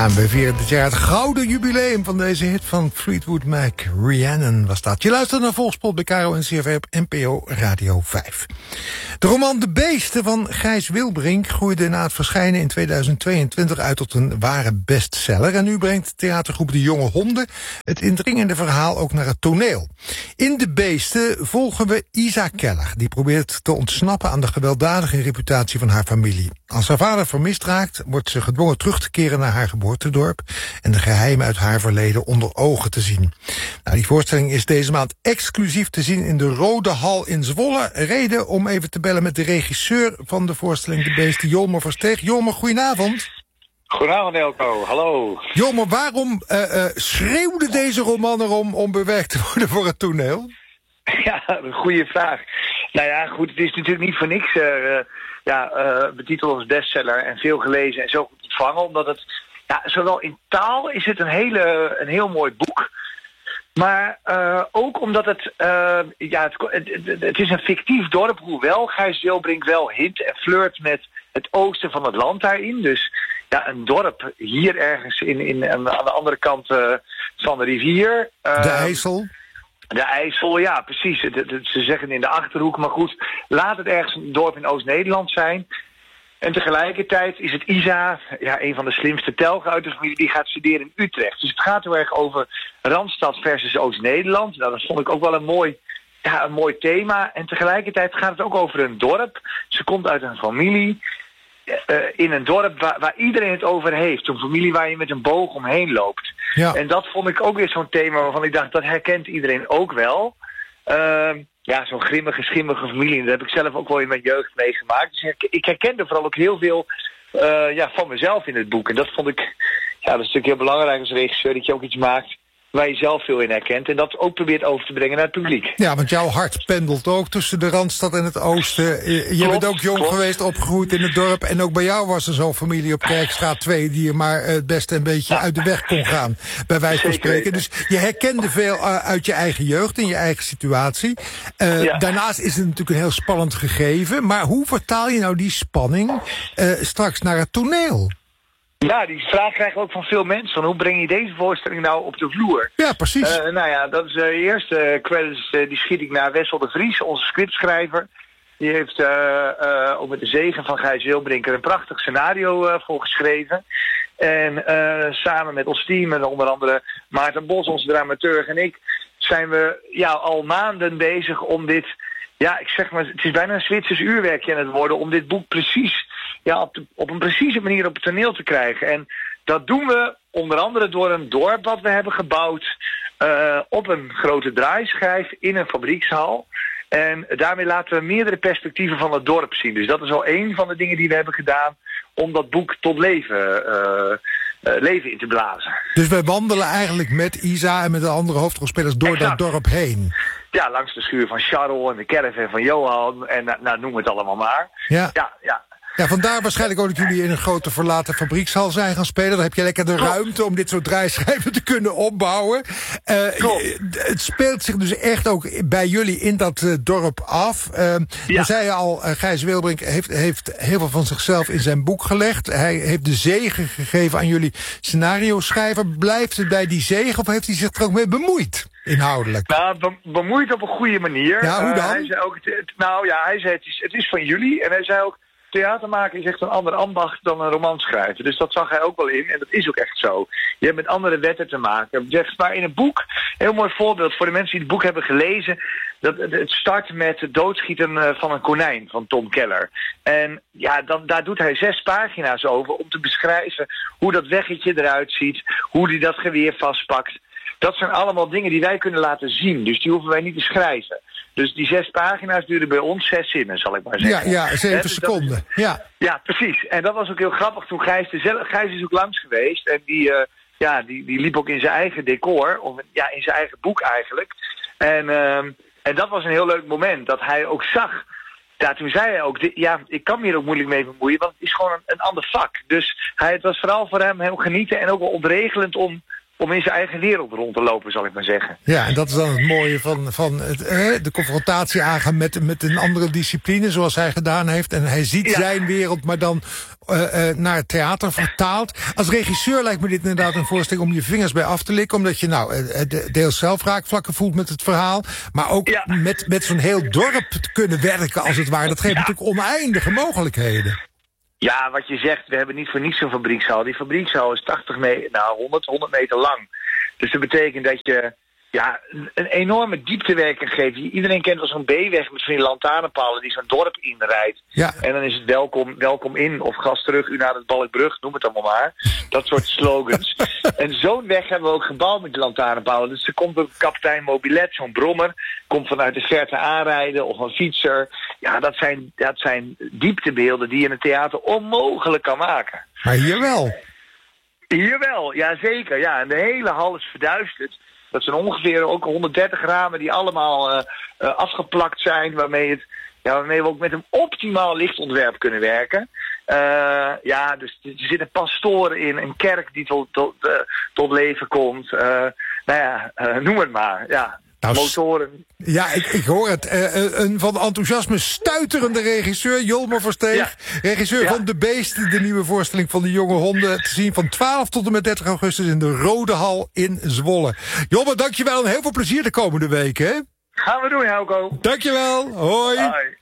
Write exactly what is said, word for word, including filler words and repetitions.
Ja, we vieren dit jaar het gouden jubileum van deze hit van Fleetwood Mac. Rhiannon was dat. Je luistert naar Volkspot bij Caro en C F M op N P O Radio vijf. De roman De Beesten van Gijs Wilbrink groeide na het verschijnen in tweeduizend tweeëntwintig uit tot een ware bestseller. En nu brengt theatergroep De Jonge Honden het indringende verhaal ook naar het toneel. In De Beesten volgen we Isa Keller. Die probeert te ontsnappen aan de gewelddadige reputatie van haar familie. Als haar vader vermist raakt, wordt ze gedwongen terug te keren naar haar geboortedorp en de geheimen uit haar verleden onder ogen te zien. Nou, die voorstelling is deze maand exclusief te zien in de Rode Hal in Zwolle. Reden om even te bellen met de regisseur van de voorstelling De Beesten, Jolmer Versteeg. Jolmer, goedenavond. Goedenavond, Elko. Hallo. Jolmer, waarom uh, uh, schreeuwde deze roman erom om bewerkt te worden voor het toneel? Ja, een goede vraag. Nou ja, goed, het is natuurlijk niet voor niks uh, ja, uh, betiteld als bestseller en veel gelezen en zo goed ontvangen, omdat het, ja, zowel in taal is het een, hele, een heel mooi boek, maar uh, ook omdat het, uh, ja, het, het, het is een fictief dorp, hoewel Gijs Wilbrink wel hint en flirt met het oosten van het land daarin. Dus ja, een dorp hier ergens in, in, aan de andere kant uh, van de rivier. Uh, de IJssel. De IJssel, ja, precies. Ze zeggen in de Achterhoek, maar goed, laat het ergens een dorp in Oost-Nederland zijn. En tegelijkertijd is het Isa, ja, een van de slimste telgen uit de familie, die gaat studeren in Utrecht. Dus het gaat heel erg over Randstad versus Oost-Nederland. Nou, dat vond ik ook wel een mooi, ja, een mooi thema. En tegelijkertijd gaat het ook over een dorp. Ze komt uit een familie uh, in een dorp waar, waar iedereen het over heeft. Een familie waar je met een boog omheen loopt. Ja. En dat vond ik ook weer zo'n thema waarvan ik dacht, dat herkent iedereen ook wel. Uh, ja, zo'n grimmige, schimmige familie. Dat heb ik zelf ook wel in mijn jeugd meegemaakt. Dus ik herkende vooral ook heel veel uh, ja, van mezelf in het boek. En dat vond ik, ja, dat is natuurlijk heel belangrijk als regisseur, dat je ook iets maakt waar je zelf veel in herkent. En dat ook probeert over te brengen naar het publiek. Ja, want jouw hart pendelt ook tussen de Randstad en het oosten. Je klopt, bent ook jong klopt. geweest, opgegroeid in het dorp. En ook bij jou was er zo'n familie op Kerkstraat twee... die je maar het beste een beetje uit de weg kon gaan, bij wijze van spreken. Dus je herkende veel uh, uit je eigen jeugd en je eigen situatie. Uh, ja. Daarnaast is het natuurlijk een heel spannend gegeven. Maar hoe vertaal je nou die spanning uh, straks naar het toneel? Ja, die vraag krijgen we ook van veel mensen. Van hoe breng je deze voorstelling nou op de vloer? Ja, precies. Uh, nou ja, dat is de uh, eerste credits, uh, die schiet ik naar Wessel de Vries, onze scriptschrijver. Die heeft uh, uh, ook met de zegen van Gijs Wilbrink er een prachtig scenario uh, voor geschreven. En uh, samen met ons team, en onder andere Maarten Bos, onze dramaturg, en ik, zijn we ja, al maanden bezig om dit, ja, ik zeg maar, het is bijna een Zwitsers uurwerkje aan het worden, om dit boek precies, ja, op, de, op een precieze manier op het toneel te krijgen. En dat doen we onder andere door een dorp wat we hebben gebouwd uh, op een grote draaischijf in een fabriekshal. En daarmee laten we meerdere perspectieven van het dorp zien. Dus dat is al één van de dingen die we hebben gedaan om dat boek tot leven, uh, uh, leven in te blazen. Dus wij wandelen eigenlijk met Isa en met de andere hoofdrolspelers door exact. Dat dorp heen. Ja, langs de schuur van Charles en de caravan van Johan en nou, noem het allemaal maar. Ja. Ja, ja. Ja, vandaar waarschijnlijk ook dat jullie in een grote verlaten fabriekshal zijn gaan spelen. Dan heb je lekker de Klopt. ruimte om dit soort draaischijven te kunnen opbouwen. Uh, het speelt zich dus echt ook bij jullie in dat uh, dorp af. Uh, ja. Dan zei je al, uh, Gijs Wilbrink heeft, heeft heel veel van zichzelf in zijn boek gelegd. Hij heeft de zegen gegeven aan jullie scenario-schrijver. Blijft het bij die zegen of heeft hij zich er ook mee bemoeid? Inhoudelijk. Nou, be- bemoeid op een goede manier. Ja, hoe dan? Uh, hij zei ook, het, het, nou ja, hij zei het is, het is van jullie. En hij zei ook, theater maken is echt een ander ambacht dan een roman schrijven. Dus dat zag hij ook wel in. En dat is ook echt zo. Je hebt met andere wetten te maken. Maar in het boek, een heel mooi voorbeeld voor de mensen die het boek hebben gelezen. Dat, het start met het doodschieten van een konijn van Tom Keller. En ja, dan, daar doet hij zes pagina's over om te beschrijven hoe dat weggetje eruit ziet. Hoe hij dat geweer vastpakt. Dat zijn allemaal dingen die wij kunnen laten zien. Dus die hoeven wij niet te schrijven. Dus die zes pagina's duurden bij ons zes zinnen, zal ik maar zeggen. Ja, ja zeven dus seconden. Is, ja. ja, precies. En dat was ook heel grappig toen Gijs... De, Gijs is ook langs geweest. En die, uh, ja, die, die liep ook in zijn eigen decor. Of ja, in zijn eigen boek eigenlijk. En, uh, en dat was een heel leuk moment. Dat hij ook zag... Ja, toen zei hij ook... Ja, ik kan me hier ook moeilijk mee bemoeien. Want het is gewoon een, een ander vak. Dus hij, het was vooral voor hem heel genieten. En ook wel ontregelend om... om in zijn eigen wereld rond te lopen, zal ik maar zeggen. Ja, en dat is dan het mooie van, van het, eh, de confrontatie aangaan met, met een andere discipline, zoals hij gedaan heeft. En hij ziet ja. zijn wereld, maar dan uh, uh, naar het theater vertaald. Als regisseur lijkt me dit inderdaad een voorstelling om je vingers bij af te likken. Omdat je nou uh, de, deels zelf raakvlakken voelt met het verhaal. Maar ook ja. met, met zo'n heel dorp te kunnen werken als het ware. Dat geeft ja. natuurlijk oneindige mogelijkheden. Ja, wat je zegt, we hebben niet voor niets zo'n fabriekshal. Die fabriekshal is tachtig meter, nou honderd, honderd meter lang. Dus dat betekent dat je ja, een enorme dieptewerking geeft. Iedereen kent wel zo'n B-weg met van die lantaarnpalen die zo'n dorp inrijdt. Ja. En dan is het welkom, welkom in of gas terug, u naar het Balkbrug, noem het allemaal maar. Dat soort slogans. En zo'n weg hebben we ook gebouwd met die lantaarnpalen. Dus er komt een kapitein mobilet, zo'n brommer, komt vanuit de verte aanrijden of een fietser. Ja, dat zijn, dat zijn dieptebeelden die je in het theater onmogelijk kan maken. Maar hier wel. Hier wel, ja zeker. Ja, en de hele hal is verduisterd. Dat zijn ongeveer ook honderddertig ramen die allemaal uh, uh, afgeplakt zijn, waarmee, het, ja, waarmee we ook met een optimaal lichtontwerp kunnen werken. Uh, ja, dus er zitten pastoren in, een kerk die tot, tot, uh, tot leven komt. Uh, nou ja, uh, noem het maar, ja. Nou, motoren. Ja, ik, ik hoor het. Uh, een van enthousiasme stuiterende regisseur, Jolmer Versteeg. Ja. Regisseur ja. van De Beesten, de nieuwe voorstelling van de jonge honden. Te zien van twaalf tot en met dertig augustus in de Rode Hal in Zwolle. Jolmer, dankjewel en heel veel plezier de komende weken. Gaan we doen, Helco. Dankjewel. Hoi. Hoi.